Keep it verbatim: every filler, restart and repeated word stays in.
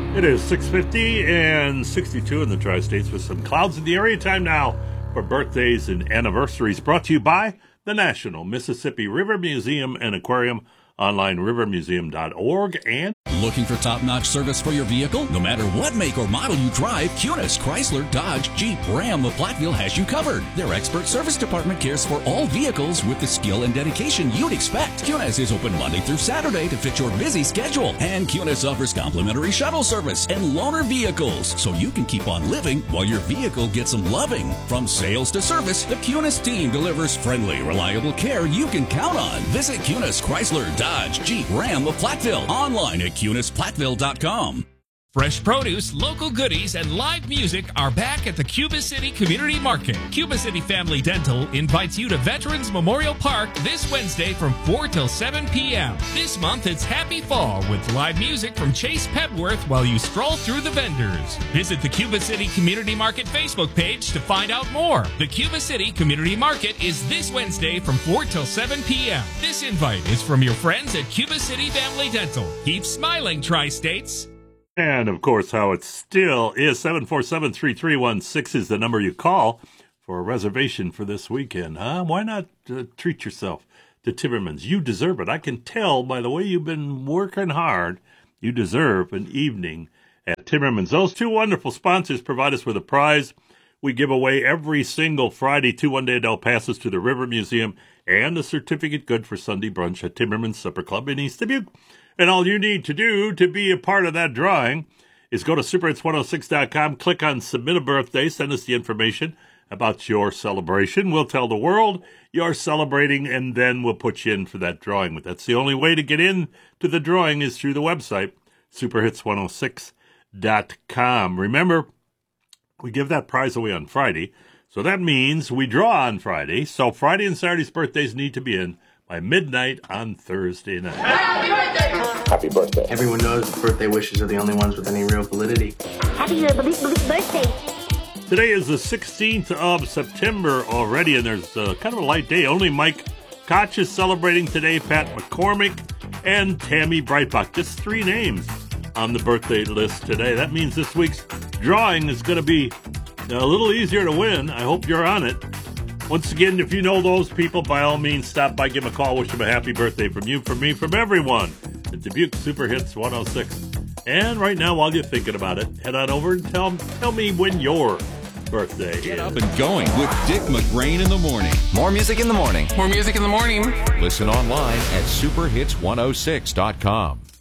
It is six fifty and sixty-two in the Tri-States with some clouds in the area. Time now for birthdays and anniversaries, brought to you by the National Mississippi River Museum and Aquarium, online river museum dot org, and looking for top-notch service for your vehicle? No matter what make or model you drive, Kunis, Chrysler, Dodge, Jeep, Ram of Platteville has you covered. Their expert service department cares for all vehicles with the skill and dedication you'd expect. Kunis is open Monday through Saturday to fit your busy schedule. And Kunis offers complimentary shuttle service and loaner vehicles, so you can keep on living while your vehicle gets some loving. From sales to service, the Kunis team delivers friendly, reliable care you can count on. Visit Kunis, Chrysler, Dodge, Jeep, Ram of Platteville online at Kunis Platteville dot com. Fresh produce, local goodies, and live music are back at the Cuba City Community Market. Cuba City Family Dental invites you to Veterans Memorial Park this Wednesday from four till seven p.m. This month, it's Happy Fall with live music from Chase Pebworth while you stroll through the vendors. Visit the Cuba City Community Market Facebook page to find out more. The Cuba City Community Market is this Wednesday from four till seven p.m. This invite is from your friends at Cuba City Family Dental. Keep smiling, Tri-States. And, of course, how it still is. seven four seven, three three one six is the number you call for a reservation for this weekend. Huh? Why not uh, treat yourself to Timmermans? You deserve it. I can tell by the way you've been working hard, you deserve an evening at Timmermans. Those two wonderful sponsors provide us with a prize. We give away every single Friday two one-day adult passes to the River Museum and a certificate good for Sunday brunch at Timmermans Supper Club in East Dubuque. And all you need to do to be a part of that drawing is go to super hits one oh six dot com, click on Submit a Birthday, send us the information about your celebration. We'll tell the world you're celebrating, and then we'll put you in for that drawing. But that's the only way to get in to the drawing is through the website, super hits one oh six dot com. Remember, we give that prize away on Friday, so that means we draw on Friday. So Friday and Saturday's birthdays need to be in by midnight on Thursday night. Happy birthday! Happy birthday. Everyone knows that birthday wishes are the only ones with any real validity. Happy birthday! Today is the sixteenth of September already, and there's uh, kind of a light day. Only Mike Koch is celebrating today, Pat McCormick, and Tammy Breitbach. Just three names on the birthday list today. That means this week's drawing is going to be a little easier to win. I hope you're on it. Once again, if you know those people, by all means, stop by, give them a call, wish them a happy birthday from you, from me, from everyone at Dubuque Super Hits one oh six. And right now, while you're thinking about it, head on over and tell, tell me when your birthday is. Get up and going with Dick McRain in the morning. More music in the morning. More music in the morning. Listen online at super hits one oh six dot com.